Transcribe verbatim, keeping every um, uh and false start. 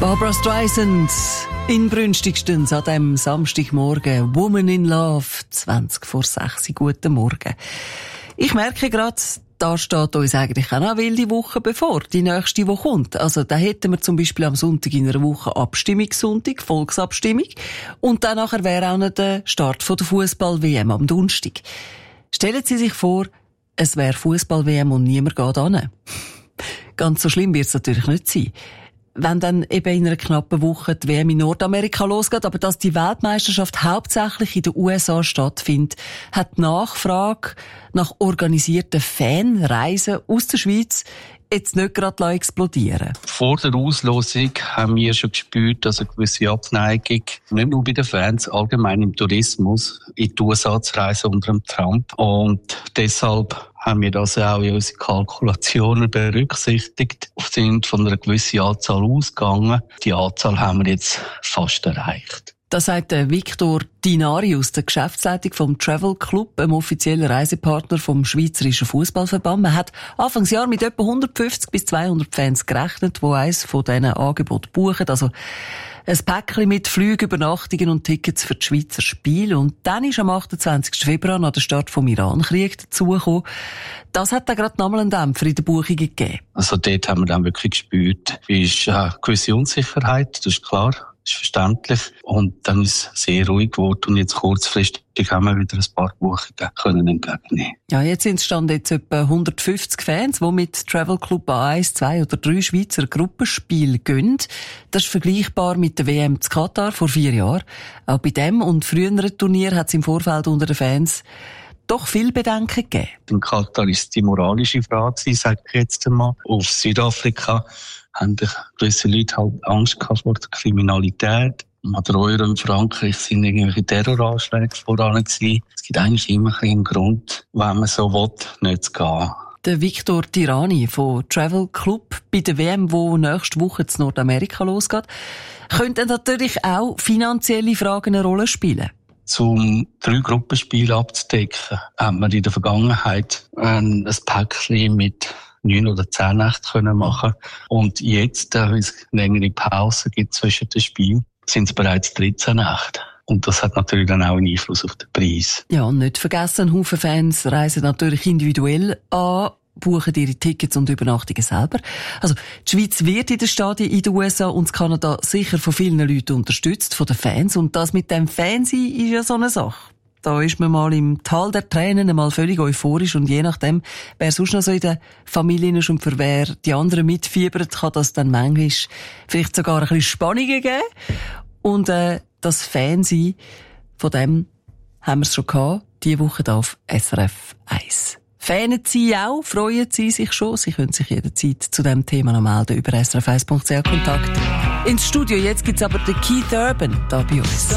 Barbra Streisand, inbrünstigstens an diesem Samstagmorgen. Woman in Love, zwanzig vor sechs. Guten Morgen. Ich merke gerade, da steht uns eigentlich auch eine wilde Woche bevor, die nächste, die kommt. Also da hätten wir zum Beispiel am Sonntag in einer Woche Abstimmungssonntag, Volksabstimmung. Und dann nachher wäre auch noch der Start von der Fußball-W M am Donnerstag. Stellen Sie sich vor, es wäre Fußball-W M und niemand geht hin. Ganz so schlimm wird es natürlich nicht sein. Wenn dann eben in einer knappen Woche die W M in Nordamerika losgeht, aber dass die Weltmeisterschaft hauptsächlich in den U S A stattfindet, hat die Nachfrage nach organisierten Fanreisen aus der Schweiz jetzt nicht gerade explodieren. Vor der Auslosung haben wir schon gespürt, dass eine gewisse Abneigung, nicht nur bei den Fans, allgemein im Tourismus, in die U S A zu reisen unter dem Trump. Und deshalb haben wir das auch in unseren Kalkulationen berücksichtigt, sind von einer gewissen Anzahl ausgegangen. Die Anzahl haben wir jetzt fast erreicht. Das sagt Victor Dinarius, der Geschäftsleitung vom Travel Club, einem offiziellen Reisepartner vom Schweizerischen Fußballverband. Man hat Anfangsjahr mit etwa hundertfünfzig bis zweihundert Fans gerechnet, die eines von diesen Angeboten buchen. Also ein Päckchen mit Flügen, Übernachtungen und Tickets für die Schweizer Spiele. Und dann ist am achtundzwanzigsten Februar nach der Start vom Iran-Krieg dazugekommen. Das hat dann gerade nochmal einen Dämpfer in den Buchungen gegeben. Also dort haben wir dann wirklich gespürt, wie ist eine gewisse Unsicherheit, das ist klar. Das ist verständlich. Und dann ist es sehr ruhig geworden. Und jetzt kurzfristig haben wir wieder ein paar Buchungen können entgegennehmen. Ja, jetzt sind es stand jetzt etwa hundertfünfzig Fans, die mit Travel Club an eins, zwei oder drei Schweizer Gruppenspiele gehen. Das ist vergleichbar mit der W M zu Katar vor vier Jahren. Auch bei dem und früheren Turnier hat es im Vorfeld unter den Fans doch viel Bedenken gegeben. In Katar ist es die moralische Frage, sage ich jetzt einmal. Auf Südafrika haben gewisse Leute halt Angst gehabt vor der Kriminalität. An der Euro in Frankreich sind irgendwelche Terroranschläge voran gewesen. Es gibt eigentlich immer einen Grund, wenn man so will, nicht zu gehen. Der Victor Tirani von Travel Club bei der W M, die nächste Woche in Nordamerika losgeht, könnten natürlich auch finanzielle Fragen eine Rolle spielen. Um drei Gruppenspiele abzudecken, haben wir in der Vergangenheit ein Päckchen mit neun oder zehn Nächte können machen. Und jetzt, da es längere Pause gibt zwischen den Spielen, sind es bereits dreizehn Nächte. Und das hat natürlich dann auch einen Einfluss auf den Preis. Ja, und nicht vergessen, ein Haufen Fans reisen natürlich individuell an, buchen ihre Tickets und Übernachtungen selber. Also, die Schweiz wird in den Stadien in den U S A und Kanada sicher von vielen Leuten unterstützt, von den Fans. Und das mit dem Fansein ist ja so eine Sache. Da ist man mal im Tal der Tränen einmal völlig euphorisch und je nachdem, wer sonst noch so in der Familie ist und für wer die anderen mitfiebert, kann das dann manchmal vielleicht sogar ein bisschen Spannungen geben. Und äh, das Fansein, von dem haben wir es schon gehabt, diese Woche da auf S R F eins. Fanen Sie auch, freuen Sie sich schon. Sie können sich jederzeit zu diesem Thema noch melden über s r f eins punkt c h Kontakt ins Studio. Jetzt gibt's aber den Keith Urban da bei uns.